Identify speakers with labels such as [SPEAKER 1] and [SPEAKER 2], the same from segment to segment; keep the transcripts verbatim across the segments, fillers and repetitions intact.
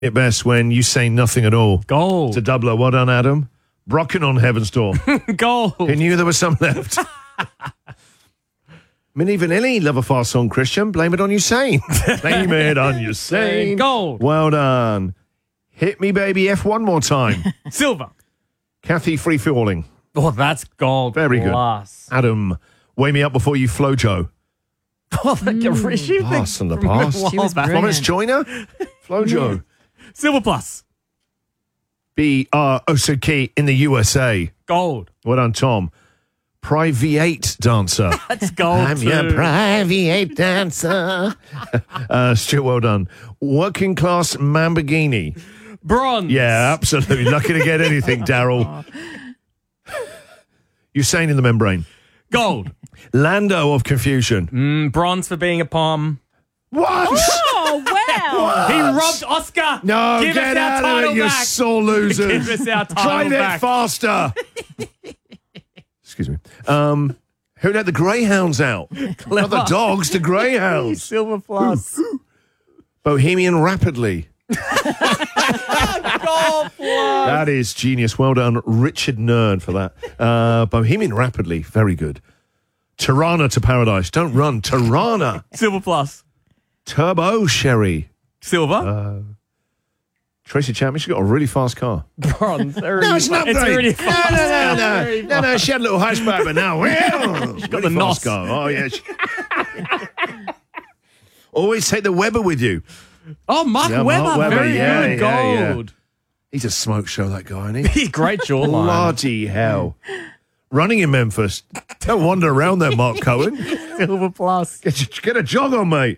[SPEAKER 1] it best when you say nothing at all.
[SPEAKER 2] Gold.
[SPEAKER 1] It's a doubler. Well done, Adam. Brocken on Heaven's Door.
[SPEAKER 2] Gold.
[SPEAKER 1] Who knew there was some left? Minnie Vanilli, love a fast song, Christian. Blame it on Usain. Blame it on Usain.
[SPEAKER 2] Gold.
[SPEAKER 1] Well done. Hit me, baby, F one more time.
[SPEAKER 2] Silver.
[SPEAKER 1] Kathy, free falling.
[SPEAKER 2] Oh, that's gold.
[SPEAKER 1] Very
[SPEAKER 2] plus.
[SPEAKER 1] good. Adam, wake me up before you flow, Joe.
[SPEAKER 2] Oh, like mm. she
[SPEAKER 1] Pass in the past.
[SPEAKER 3] She was
[SPEAKER 1] Florence Joyner, Flojo.
[SPEAKER 2] Silver plus.
[SPEAKER 1] B R Osaki in the U S A.
[SPEAKER 2] Gold.
[SPEAKER 1] Well done, Tom. Private dancer.
[SPEAKER 2] That's gold.
[SPEAKER 1] I'm
[SPEAKER 2] too.
[SPEAKER 1] your private dancer. uh, Stuart, well done. Working class Lamborghini.
[SPEAKER 2] Bronze.
[SPEAKER 1] Yeah, absolutely. Lucky to get anything, Daryl. Usain in the membrane.
[SPEAKER 2] Gold.
[SPEAKER 1] Lando of confusion.
[SPEAKER 2] Mm, bronze for being a pom.
[SPEAKER 1] What?
[SPEAKER 3] Oh, wow.
[SPEAKER 2] He robbed Oscar.
[SPEAKER 1] No,
[SPEAKER 2] Give
[SPEAKER 1] get
[SPEAKER 2] us our
[SPEAKER 1] out
[SPEAKER 2] title
[SPEAKER 1] of it, you
[SPEAKER 2] back.
[SPEAKER 1] sore losers.
[SPEAKER 2] Give us our title
[SPEAKER 1] Train
[SPEAKER 2] back.
[SPEAKER 1] it faster. Excuse me. Um, who let the greyhounds out? Not the dogs, the greyhounds.
[SPEAKER 2] Silver plus.
[SPEAKER 1] Bohemian Rapidly.
[SPEAKER 2] Gold plus.
[SPEAKER 1] That is genius. Well done, Richard Nerd, for that. Uh, Bohemian Rapidly. Very good. Tirana to Paradise. Don't run. Tirana.
[SPEAKER 2] Silver plus.
[SPEAKER 1] Turbo Sherry.
[SPEAKER 2] Silver.
[SPEAKER 1] Uh, Tracy Chapman, she's got a really fast car.
[SPEAKER 2] Bronze.
[SPEAKER 1] No, it's not
[SPEAKER 2] it's
[SPEAKER 1] great.
[SPEAKER 2] really
[SPEAKER 1] No,
[SPEAKER 2] fast.
[SPEAKER 1] no, no, no.
[SPEAKER 2] Very
[SPEAKER 1] No, no, she had a little hatchback, but now, well, she's
[SPEAKER 2] got the nos.
[SPEAKER 1] car. Oh, yeah. She... Always take the Weber with you.
[SPEAKER 2] Oh, Mark
[SPEAKER 1] Yeah,
[SPEAKER 2] Webber.
[SPEAKER 1] Mark Webber,
[SPEAKER 2] Very
[SPEAKER 1] yeah,
[SPEAKER 2] good.
[SPEAKER 1] yeah, yeah.
[SPEAKER 2] Gold.
[SPEAKER 1] He's a smoke show, that guy, isn't he?
[SPEAKER 2] He's great jawline.
[SPEAKER 1] Bloody hell. Running in Memphis. Don't wander around there, Mark Cohen.
[SPEAKER 2] Silver plus.
[SPEAKER 1] Get, get a jog on, mate.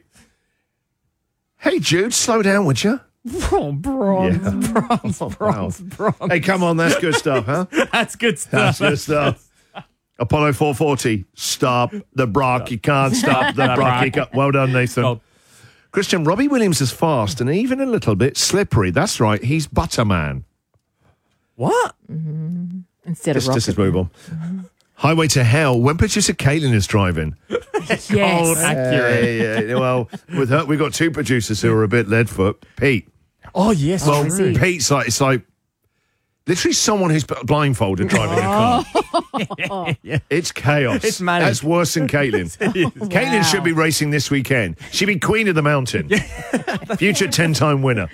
[SPEAKER 1] Hey, Jude, slow down, would you?
[SPEAKER 2] Oh, bronze.
[SPEAKER 1] Yeah.
[SPEAKER 2] Bronze.
[SPEAKER 1] Oh,
[SPEAKER 2] Bronze.
[SPEAKER 1] wow.
[SPEAKER 2] Bronze.
[SPEAKER 1] Hey, come on, that's good stuff, huh?
[SPEAKER 2] That's good
[SPEAKER 1] That's
[SPEAKER 2] stuff.
[SPEAKER 1] good stuff. Apollo four forty. Stop the Brock. You can't stop the Brock. You can't- Well done, Nathan.
[SPEAKER 2] Gold.
[SPEAKER 1] Christian, Robbie Williams is fast and even a little bit slippery. That's right. He's Butterman.
[SPEAKER 2] What?
[SPEAKER 3] Mm-hmm. Instead
[SPEAKER 1] Just,
[SPEAKER 3] of
[SPEAKER 1] just
[SPEAKER 3] rocket.
[SPEAKER 1] let's move on. Mm-hmm. Highway to Hell. When producer Caitlin is driving.
[SPEAKER 3] Yes.
[SPEAKER 2] Gold. Accurate.
[SPEAKER 1] Yeah, yeah. Well, with her, we've got two producers who are a bit lead foot. Pete.
[SPEAKER 2] Oh, yes.
[SPEAKER 1] Well,
[SPEAKER 3] is he?
[SPEAKER 1] Pete's like, it's like literally someone who's blindfolded driving a car. It's chaos.
[SPEAKER 2] It's manic.
[SPEAKER 1] That's worse than Caitlin. Caitlin
[SPEAKER 3] Wow.
[SPEAKER 1] should be racing this weekend. She'd be queen of the mountain. Future ten-time winner.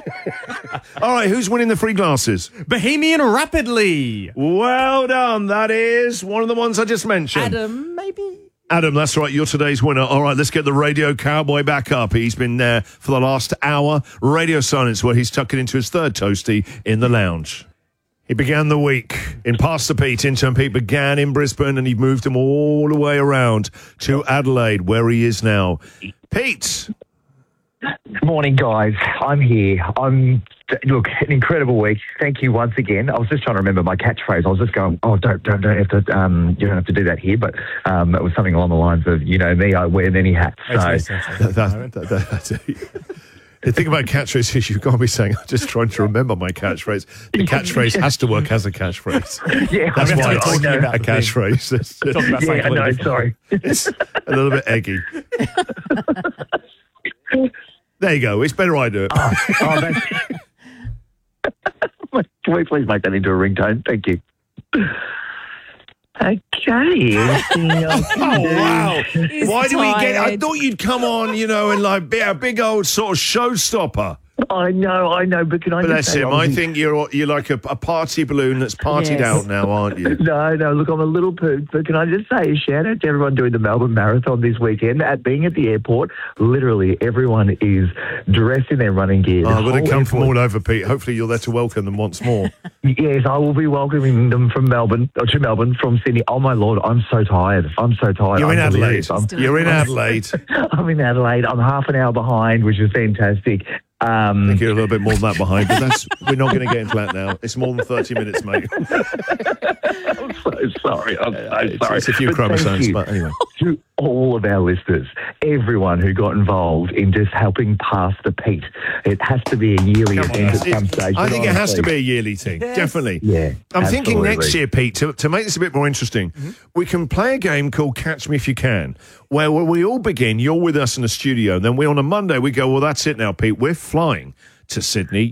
[SPEAKER 1] All right, who's winning the free glasses?
[SPEAKER 2] Bohemian Rapidly.
[SPEAKER 1] Well done. That is one of the ones I just mentioned.
[SPEAKER 2] Adam, maybe?
[SPEAKER 1] Adam, that's right. You're today's winner. All right, let's get the radio cowboy back up. He's been there for the last hour. Radio silence where he's tucking into his third toasty in the lounge. He began the week in Pastor Pete. Intern Pete began in Brisbane and he moved him all the way around to Adelaide, where he is now. Pete.
[SPEAKER 4] Good morning, guys. I'm here. I'm look, an incredible week. Thank you once again. I was just trying to remember my catchphrase. I was just going, oh, don't, don't, don't have to, um, you don't have to do that here. But um, it was something along the lines of, you know me, I wear many hats. So
[SPEAKER 1] That, that, that, that, that's it. The thing about catchphrases, you've got to be saying, I'm just trying to remember my catchphrase. The catchphrase has to work as a catchphrase.
[SPEAKER 4] yeah,
[SPEAKER 1] That's
[SPEAKER 4] I know,
[SPEAKER 1] why
[SPEAKER 4] I
[SPEAKER 1] it's
[SPEAKER 4] know.
[SPEAKER 1] a catchphrase. It's,
[SPEAKER 2] Talking about something
[SPEAKER 4] Yeah, I know.
[SPEAKER 2] completely
[SPEAKER 4] Sorry.
[SPEAKER 1] it's a little bit eggy. There you go. It's better I do it.
[SPEAKER 4] oh, that's... Can we please make that into a ringtone? Thank you. Okay.
[SPEAKER 1] Oh, wow.
[SPEAKER 3] He's
[SPEAKER 1] Why do we get... I
[SPEAKER 3] tired.
[SPEAKER 1] thought you'd come on, you know, and like be a big old sort of showstopper.
[SPEAKER 4] I know, I know, but can I
[SPEAKER 1] Bless
[SPEAKER 4] just say...
[SPEAKER 1] him. I
[SPEAKER 4] obviously-
[SPEAKER 1] think you're you're like a, a party balloon that's partied
[SPEAKER 3] Yes.
[SPEAKER 1] out now, aren't you?
[SPEAKER 4] No, no, look, I'm a little pooped, but can I just say a shout out to everyone doing the Melbourne Marathon this weekend? At being at the airport, literally everyone is dressed in their running gear.
[SPEAKER 1] Oh,
[SPEAKER 4] The
[SPEAKER 1] I've got to
[SPEAKER 4] whole
[SPEAKER 1] come from
[SPEAKER 4] airport-
[SPEAKER 1] all over, Pete. Hopefully you're there to welcome them once more.
[SPEAKER 4] Yes, I will be welcoming them from Melbourne, or to Melbourne from Sydney. Oh, my Lord, I'm so tired. I'm so tired.
[SPEAKER 1] You're in
[SPEAKER 4] I'm
[SPEAKER 1] Adelaide.
[SPEAKER 4] delirious. I'm,
[SPEAKER 1] You're in Adelaide.
[SPEAKER 4] I'm in Adelaide. I'm half an hour behind, which is fantastic.
[SPEAKER 1] I
[SPEAKER 4] Um,
[SPEAKER 1] think you're a little bit more than that behind, but that's we're not going to get into that now. It's more than thirty minutes, mate.
[SPEAKER 4] I'm so sorry. I'm so
[SPEAKER 1] It's,
[SPEAKER 4] sorry.
[SPEAKER 1] it's a few
[SPEAKER 4] But thank
[SPEAKER 1] chromosomes,
[SPEAKER 4] you
[SPEAKER 1] but anyway.
[SPEAKER 4] to all of our listeners, everyone who got involved in just helping pass the Pete. It has to be a yearly
[SPEAKER 1] Come on,
[SPEAKER 4] event
[SPEAKER 1] that's
[SPEAKER 4] at some
[SPEAKER 1] it.
[SPEAKER 4] stage.
[SPEAKER 1] I
[SPEAKER 4] but
[SPEAKER 1] think it has to
[SPEAKER 4] honestly-
[SPEAKER 1] be a yearly thing, definitely.
[SPEAKER 4] Yeah,
[SPEAKER 1] I'm thinking
[SPEAKER 4] absolutely.
[SPEAKER 1] next year, Pete, to, to make this a bit more interesting,
[SPEAKER 2] Mm-hmm.
[SPEAKER 1] we can play a game called Catch Me If You Can, where, where we all begin, you're with us in the studio, and then we on a Monday, we go, well, that's it now, Pete, we're flying to Sydney.